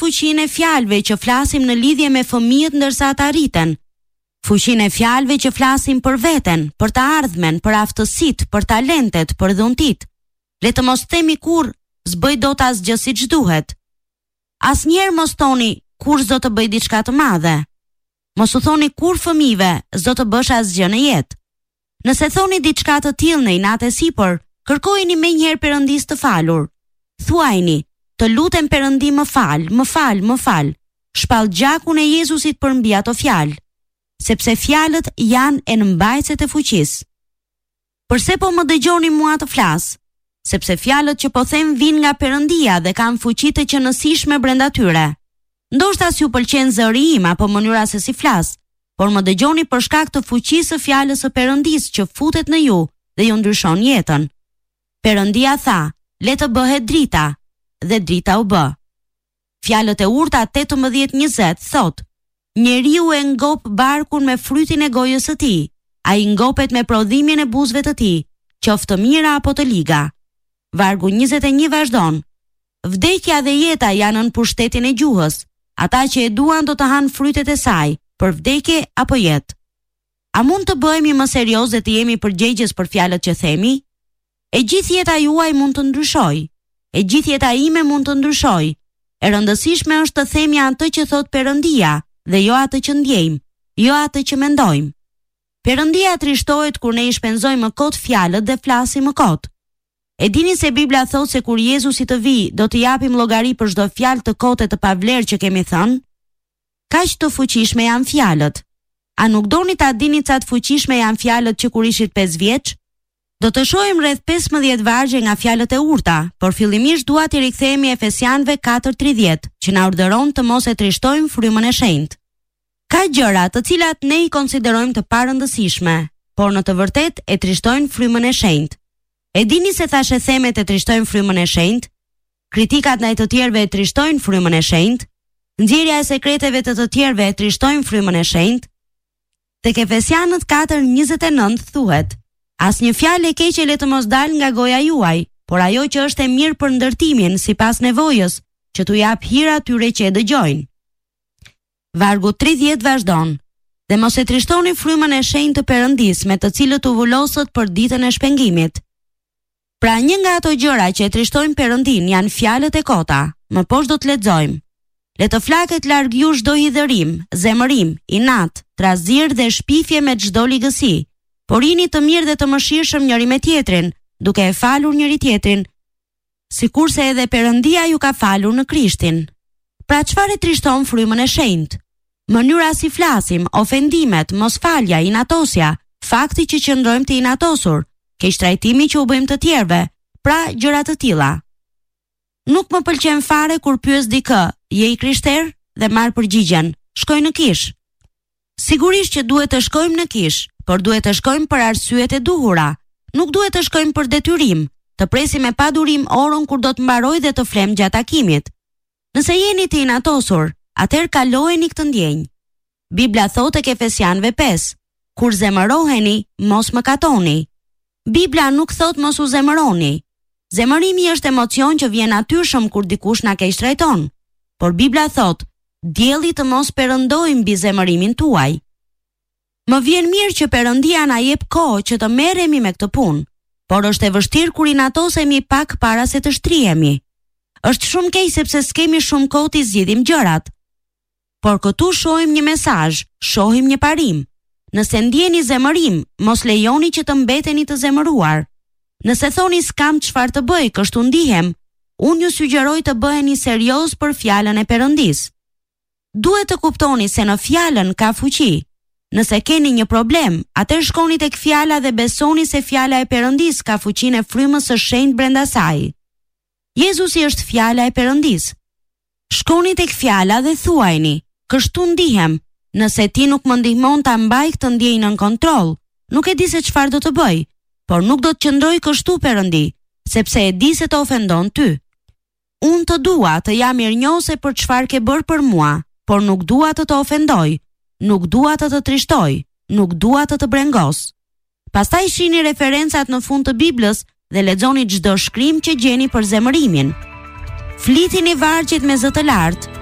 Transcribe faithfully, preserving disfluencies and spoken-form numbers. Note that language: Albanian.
fuqinë e fjalëve që flasim në lidhje me fëmijët ndërsa ata rriten. Fuqinë e fjalëve që flasim për veten, për të ardhmen, për aftësitë, për talentet, për dhuntit. Le të mos themi kurrë s'bëj dot asgjë siç duhet. Asnjëherë mos thoni kur s'do të bëj diçka të madhe. Mos u thoni kur fëmijëve s'do të bësh asgjë në jetë. Nëse thoni diçka të tillë në inat e sipër, kërkojini menjëherë Perëndis të falur. Thuajini, të lutem Perëndi më fal, më fal, më fal. Shpall gjakun e Jezusit për mbi ato fjalë, sepse fjalët janë enëmbajtëset e fuqisë. Përse po më dëgjoni mua të flas? Sepse fjalët që po them vijnë nga Perëndia dhe kanë fuqi të qenësishme brenda tyre. Ndoshta s'ju pëlqen zëri im apo mënyra se si flas, por më dëgjoni për shkak të fuqisë së fjalës së Perëndis që futet në ju dhe ju ndryshon jetën. Perëndia tha, le të bëhet drita, dhe drita u bë. Fjalët e urta tetëmbëdhjetë njëzet thot: njeriu e ngop barkun me frytin e gojës së tij, ai ngopet me prodhimin e buzëve të tij, qoftë të mira apo të liga. Vargu njëzet e një vazhdon: vdekja dhe jeta janë në pushtetin e gjuhës, ata që e duan do të hanë frytet e saj, për vdekje apo jetë. A mund të bëhemi më serioz dhe të jemi përgjegjës për fjalët që themi? E gjithë jeta juaj mund të ndryshojë. E gjithë jeta ime mund të ndryshojë. E rëndësishme është të themi atë që thot Perëndia dhe jo atë që ndjejmë, jo atë që mendojmë. Perëndia trishtohet kur ne i shpenzojmë më kot fjalët dhe flasim më kot. E dini se Bibla thot se kur Jezusi të vijë, do të japim llogari për çdo fjalë të kote të pavlerë që kemi thënë? Kaq të fuqishme janë fjalët. A nuk doni ta dini sa të fuqishme janë fjalët që kur ishit pesë vjeç? Do të shohim rreth pesëmbëdhjetë vargje nga fjalët e urta, por fillimisht dua t'i rikthehemi Efesianëve katër tridhjetë, që na urdhëron të mos e trishtojmë frymën e shenjtë. Ka gjëra të cilat ne i konsiderojmë të parëndësishme, por në të vërtetë e trishtojnë frymën e shenjtë. E dini se thashë themet e trishtojnë frymën e shenjtë? Kritikat ndaj të tjerëve e trishtojnë frymën e shenjtë? Nxjerrja e sekreteve të të tjerëve e trishtojnë frymën e shenjtë? Tek Efesianët katër njëzet e nëntë thuhet: asnjë fjalë e keqe le të mos dalë nga goja juaj, por ajo që është e mirë për ndërtimin sipas nevojës, që t'u jap hir atyre që e dëgjojnë. Vargu tridhjetë vazhdon: dhe mos e trishtoni frymën e shenjtë të Perëndis, me të cilët u vulosët për ditën e shpengimit. Pra një nga ato gjëra që e trishtojnë Perëndin janë fjalët e kota. Më poshtë do të lexojmë: le të flaket larg ju çdo hidhërim, zemërim, inat, trazir dhe shpifje me çdo ligësi. Por jini të mirë dhe të mëshirshëm njëri me tjetrin, duke e falur njëri tjetrin, sikurse edhe Perëndia ju ka falur në Krishtin. Pra çfarë trishton frymën e shenjtë? Mënyra si flasim, ofendimet, mosfalja, inatosja, fakti që qëndrojmë të inatosur, keqtrajtimi që u bëjmë të tjerëve, pra gjëra të tilla. Nuk më pëlqen fare kur pyes dikë, je i krishter? Dhe marr përgjigjen, shkoj në kish. Sigurisht që duhet të shkojmë në kish, por duhet të shkojmë për arsyet e duhura. Nuk duhet të shkojmë për detyrim, të presim me padurim orën kur do të mbaroj dhe të flem gjatë takimit. Nëse jeni të inatosur, atëherë kalojeni këtë ndjenjë. Bibla thotë tek Efesianëve pesë: kur zemëroheni, mos mëkatoni. Bibla nuk thot mos u zemëroni. Zemërimi është emocion që vjen natyrshëm kur dikush na keq trajton. Por Bibla thot, dielli të mos perëndojë mbi zemërimin tuaj. Më vjen mirë që Perëndia na jep kohë që të merremi me këtë punë, por është e vështirë kur inatosemi pak para se të shtrihemi. Është shumë keq sepse s'kemi shumë kohë të zgjidhim gjërat. Por këtu shohim një mesazh, shohim një parim. Nëse ndjeni zemërim, mos lejoni që të mbeteni të zemëruar. Nëse thoni s'kam çfarë të bëj, kështu ndihem, unë ju sugjeroj të bëheni serioz për fjalën e Perëndis. Duhet të kuptoni se në fjalën ka fuqi. Nëse keni një problem, atëherë shkoni tek fjala dhe besoni se fjala e Perëndis ka fuqinë e frymës së shenjtë brenda saj. Jezusi është fjala e Perëndis. Shkoni tek fjala dhe thuajini, kështu ndihem. Nëse ti nuk më ndihmon ta mbaj këtë ndjenjë nën kontroll, nuk e di se çfarë do të bëj, por nuk do të qëndroj kështu Perëndi, sepse e di se të ofendon ty. Unë të dua të jam mirënjohëse për çfarë ke bërë për mua, por nuk dua të të ofendoj, nuk dua të të trishtoj, nuk dua të të brengos. Pastaj shihni referencat në fund të Biblës dhe lexoni çdo shkrim që gjeni për zemërimin. Flitini vargjet me zë të lartë,